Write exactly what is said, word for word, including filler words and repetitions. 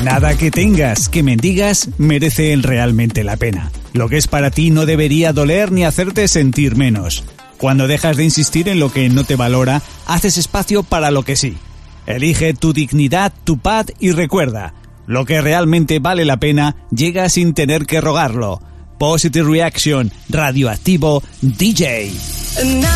Nada que tengas, que mendigas, merece realmente la pena. Lo que es para ti no debería doler ni hacerte sentir menos. Cuando dejas de insistir en lo que no te valora, haces espacio para lo que sí. Elige tu dignidad, tu paz y recuerda, lo que realmente vale la pena llega sin tener que rogarlo. Positive Reaction, Radioactivo D J.